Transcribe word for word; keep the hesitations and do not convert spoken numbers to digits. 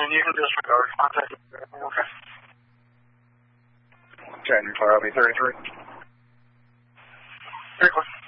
and you can disregard. Contact me. Okay. January twelve, thirty-three. Very close.